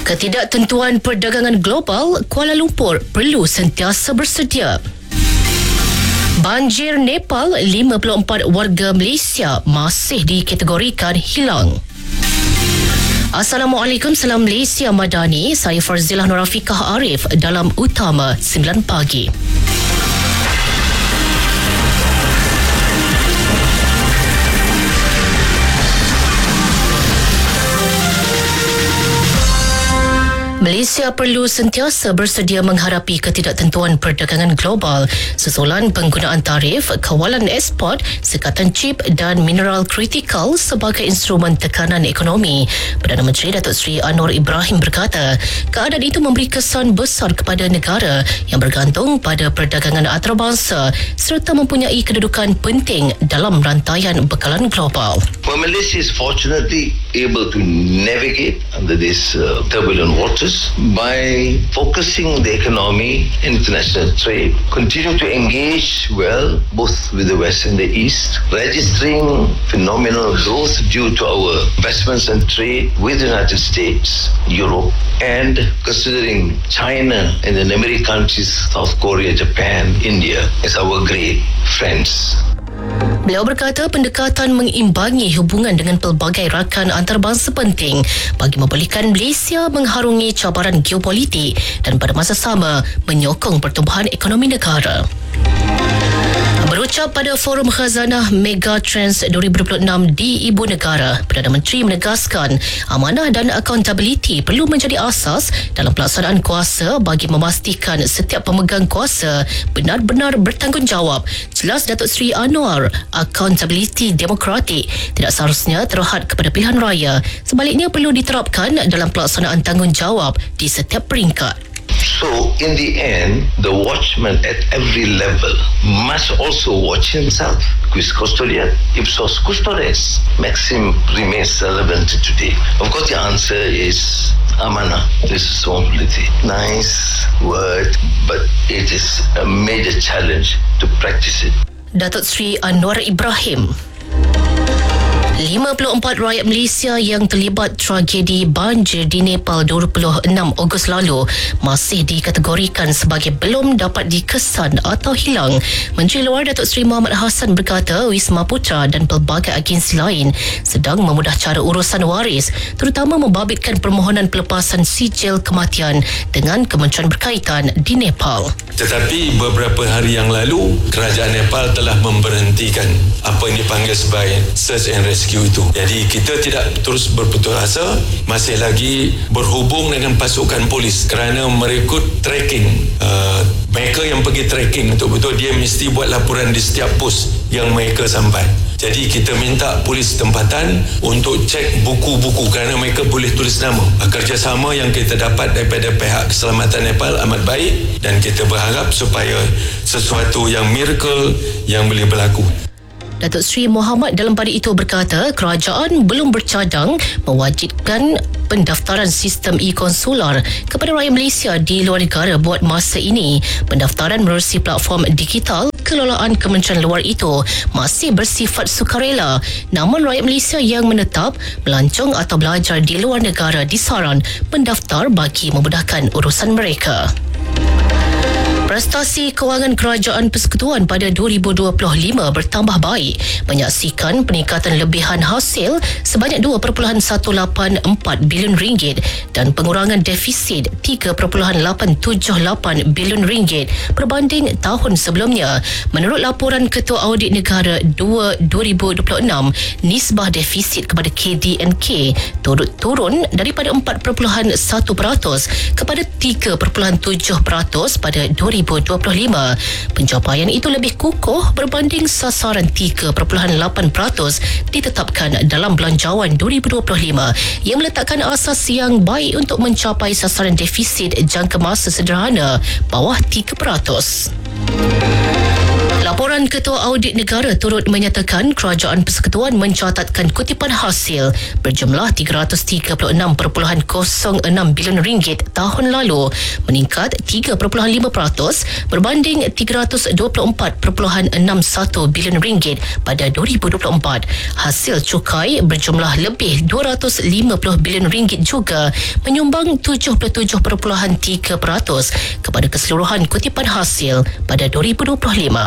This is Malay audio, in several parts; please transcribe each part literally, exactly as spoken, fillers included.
Ketidaktentuan perdagangan global, Kuala Lumpur perlu sentiasa bersedia. Banjir Nepal, lima puluh empat warga Malaysia masih dikategorikan hilang. Assalamualaikum, salam Malaysia Madani. Saya Farzilah Nurafiqah Arif dalam Utama sembilan pagi. Malaysia perlu sentiasa bersedia menghadapi ketidaktentuan perdagangan global susulan penggunaan tarif, kawalan ekspor, sekatan chip dan mineral kritikal sebagai instrumen tekanan ekonomi. Perdana Menteri Datuk Seri Anwar Ibrahim berkata, keadaan itu memberi kesan besar kepada negara yang bergantung pada perdagangan antarabangsa serta mempunyai kedudukan penting dalam rantaian bekalan global. Well, Malaysia is fortunately able to navigate under these uh, turbulent waters by focusing the economy and international trade, continue to engage well both with the West and the East, registering phenomenal growth due to our investments and trade with the United States, Europe, and considering China and the neighboring countries, South Korea, Japan, India, as our great friends. Beliau berkata pendekatan mengimbangi hubungan dengan pelbagai rakan antarabangsa penting bagi membolehkan Malaysia mengharungi cabaran geopolitik dan pada masa sama menyokong pertumbuhan ekonomi negara. Berucap pada Forum Khazanah Megatrends dua ribu dua puluh enam di Ibu Negara, Perdana Menteri menegaskan amanah dan accountability perlu menjadi asas dalam pelaksanaan kuasa bagi memastikan setiap pemegang kuasa benar-benar bertanggungjawab. Jelas Datuk Seri Anwar, accountability demokratik tidak seharusnya terhad kepada pilihan raya, sebaliknya perlu diterapkan dalam pelaksanaan tanggungjawab di setiap peringkat. So, in the end, the watchman at every level must also watch himself. Quis custodiet, ipsos custodes. Maxim remains relevant to today. Of course, the answer is amanah, responsibility. Nice word, but it is a major challenge to practice it. Datuk Seri Anwar Ibrahim. lima puluh empat rakyat Malaysia yang terlibat tragedi banjir di Nepal dua puluh enam Ogos lalu masih dikategorikan sebagai belum dapat dikesan atau hilang. Menteri Luar Datuk Seri Mohamad Hassan berkata Wisma Putra dan pelbagai agensi lain sedang memudah cara urusan waris, terutama membabitkan permohonan pelepasan sijil kematian dengan kementerian berkaitan di Nepal. Tetapi beberapa hari yang lalu, kerajaan Nepal telah memberhentikan apa yang dipanggil sebagai search and rescue itu. Jadi kita tidak terus berputus asa, masih lagi berhubung dengan pasukan polis kerana merekrut tracking. Uh, mereka yang pergi tracking betul-betul dia mesti buat laporan di setiap pos yang mereka sampai. Jadi kita minta polis tempatan untuk cek buku-buku kerana mereka boleh tulis nama. Kerjasama yang kita dapat daripada pihak keselamatan Nepal amat baik dan kita berharap supaya sesuatu yang miracle yang boleh berlaku. Datuk Seri Mohamad dalam pada itu berkata kerajaan belum bercadang mewajibkan pendaftaran sistem e-konsular kepada rakyat Malaysia di luar negara buat masa ini. Pendaftaran menerusi platform digital kelolaan Kementerian Luar itu masih bersifat sukarela. Namun rakyat Malaysia yang menetap, melancong atau belajar di luar negara disaran mendaftar bagi memudahkan urusan mereka. Prestasi kewangan kerajaan persekutuan pada dua ribu dua puluh lima bertambah baik, menyaksikan peningkatan lebihan hasil sebanyak dua perpuluhan satu lapan empat bilion ringgit dan pengurangan defisit tiga perpuluhan lapan tujuh lapan bilion ringgit berbanding tahun sebelumnya. Menurut laporan Ketua Audit Negara dua ribu dua puluh enam, nisbah defisit kepada K D N K turut turun daripada empat perpuluhan satu peratus kepada tiga perpuluhan tujuh peratus pada dua ribu dua puluh lima. Pencapaian itu lebih kukuh berbanding sasaran tiga perpuluhan lapan peratus ditetapkan dalam Belanjawan dua ribu dua puluh lima yang meletakkan asas yang baik untuk mencapai sasaran defisit jangka masa sederhana bawah tiga peratus. Laporan Ketua Audit Negara turut menyatakan Kerajaan Persekutuan mencatatkan kutipan hasil berjumlah tiga ratus tiga puluh enam perpuluhan kosong enam bilion ringgit tahun lalu, meningkat tiga perpuluhan lima peratus berbanding tiga ratus dua puluh empat perpuluhan enam satu bilion ringgit pada dua ribu dua puluh empat. Hasil cukai berjumlah lebih dua ratus lima puluh bilion ringgit juga menyumbang tujuh puluh tujuh perpuluhan tiga peratus kepada keseluruhan kutipan hasil pada dua ribu dua puluh lima.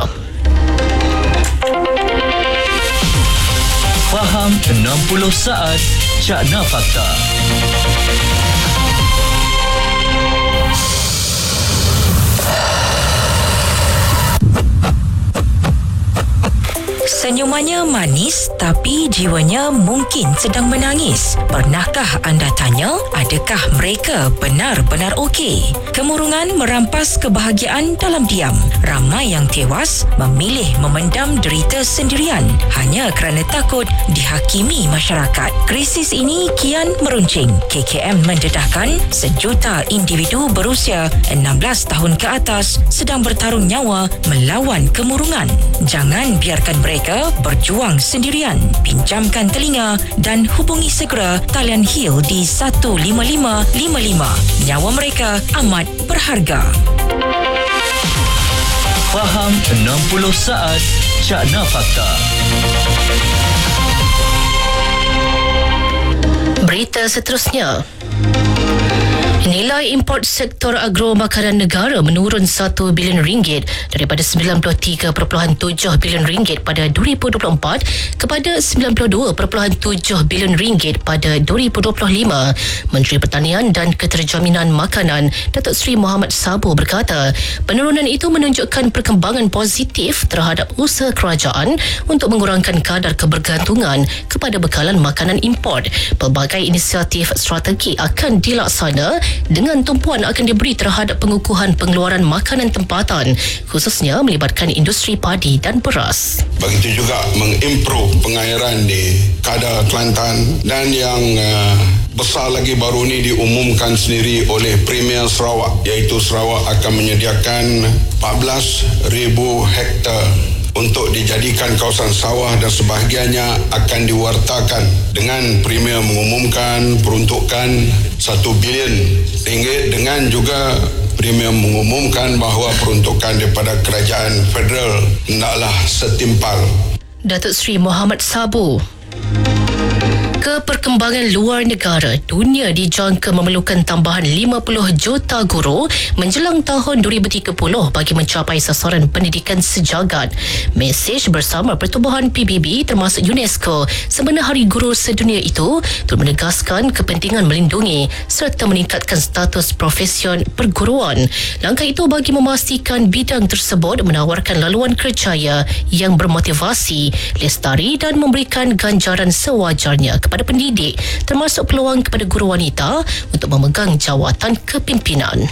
Faham enam puluh saat Cakna Fakta. Senyumannya manis tapi jiwanya mungkin sedang menangis. Pernahkah anda tanya, adakah mereka benar-benar okey? Kemurungan merampas kebahagiaan dalam diam. Ramai yang tewas memilih memendam derita sendirian hanya kerana takut dihakimi masyarakat. Krisis ini kian meruncing. K K M mendedahkan sejuta individu berusia enam belas tahun ke atas sedang bertarung nyawa melawan kemurungan. Jangan biarkan mereka berjuang sendirian. Pinjamkan telinga dan hubungi segera talian Hill di satu lima lima lima lima. Nyawa mereka amat berharga. Faham enam puluh saat Cakna Fakta. Berita seterusnya. Nilai import sektor agro makanan negara menurun satu bilion ringgit daripada sembilan puluh tiga perpuluhan tujuh bilion ringgit pada dua ribu dua puluh empat kepada sembilan puluh dua perpuluhan tujuh bilion ringgit pada dua ribu dua puluh lima. Menteri Pertanian dan Keterjaminan Makanan Datuk Seri Mohamed Sabo berkata, penurunan itu menunjukkan perkembangan positif terhadap usaha kerajaan untuk mengurangkan kadar kebergantungan kepada bekalan makanan import. Pelbagai inisiatif strategi akan dilaksana dengan tumpuan akan diberi terhadap pengukuhan pengeluaran makanan tempatan, khususnya melibatkan industri padi dan beras. Begitu juga mengimprove pengairan di kadar Kelantan, dan yang uh, besar lagi baru ini diumumkan sendiri oleh Premier Sarawak, iaitu Sarawak akan menyediakan empat belas ribu hektar untuk dijadikan kawasan sawah dan sebahagiannya akan diwartakan, dengan Premier mengumumkan peruntukan satu bilion ringgit, dengan juga Premier mengumumkan bahawa peruntukan daripada kerajaan federal hendaklah setimpal. Datuk Seri Mohamed Sabo. Ke perkembangan luar negara, dunia dijangka memerlukan tambahan lima puluh juta guru menjelang tahun dua ribu tiga puluh bagi mencapai sasaran pendidikan sejagat. Mesej bersama Pertubuhan P B B termasuk UNESCO sempena Hari Guru Sedunia itu turut menegaskan kepentingan melindungi serta meningkatkan status profesion perguruan. Langkah itu bagi memastikan bidang tersebut menawarkan laluan kerjaya yang bermotivasi, lestari dan memberikan ganjaran sewajarnya kepada pendidik, termasuk peluang kepada guru wanita untuk memegang jawatan kepimpinan.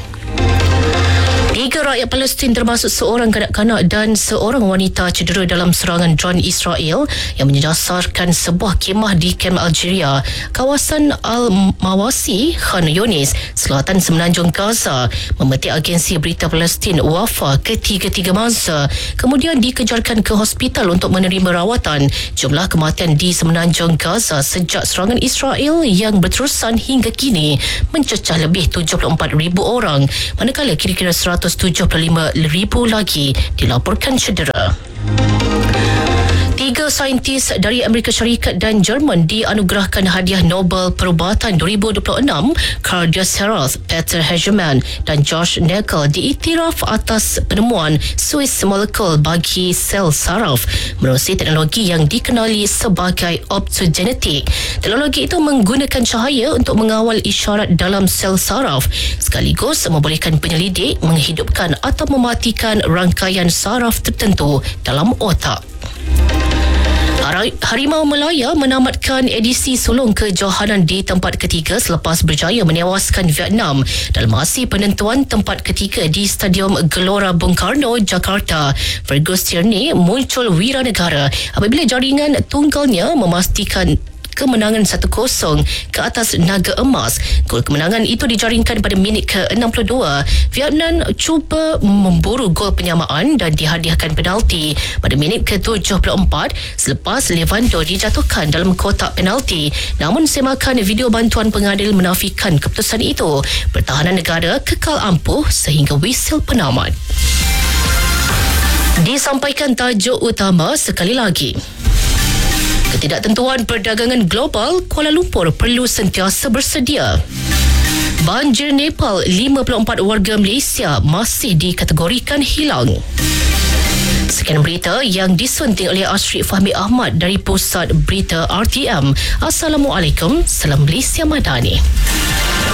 Tiga rakyat Palestin termasuk seorang kanak-kanak dan seorang wanita cedera dalam serangan dron Israel yang menyasarkan sebuah khemah di kem Algeria, kawasan Al-Mawasi, Khan Yunis, selatan semenanjung Gaza, memetik agensi berita Palestin Wafa. Ketiga-tiga mangsa kemudian dikejarkan ke hospital untuk menerima rawatan. Jumlah kematian di semenanjung Gaza sejak serangan Israel yang berterusan hingga kini mencecah lebih tujuh puluh empat ribu orang, manakala kira-kira seratus tujuh puluh lima ribu lagi dilaporkan cedera. Tiga saintis dari Amerika Syarikat dan Jerman dianugerahkan hadiah Nobel Perubatan dua ribu dua puluh enam. Karl Seroth, Peter Hegemann dan George Neckel diiktiraf atas penemuan Swiss molekul bagi sel saraf menerusi teknologi yang dikenali sebagai optogenetik. Teknologi itu menggunakan cahaya untuk mengawal isyarat dalam sel saraf sekaligus membolehkan penyelidik menghidupkan atau mematikan rangkaian saraf tertentu dalam otak. Harimau Melaya menamatkan edisi sulung kejohanan di tempat ketiga selepas berjaya menewaskan Vietnam dalam aksi penentuan tempat ketiga di Stadium Gelora Bung Karno, Jakarta. Fergus Tierney muncul wira negara apabila jaringan tunggalnya memastikan kemenangan satu kosong ke atas Naga Emas. Gol kemenangan itu dijaringkan pada minit ke enam puluh dua. Vietnam cuba memburu gol penyamaan dan dihadiahkan penalti pada minit ke tujuh puluh empat selepas Levando dijatuhkan dalam kotak penalti. Namun semakan video bantuan pengadil menafikan keputusan itu. Pertahanan negara kekal ampuh sehingga whistle penamat. Disampaikan tajuk utama sekali lagi. Ketidaktentuan perdagangan global, Kuala Lumpur perlu sentiasa bersedia. Banjir Nepal, lima puluh empat warga Malaysia masih dikategorikan hilang. Sekian berita yang disunting oleh Ashrik Fahmi Ahmad dari Pusat Berita R T M. Assalamualaikum, salam Malaysia Madani.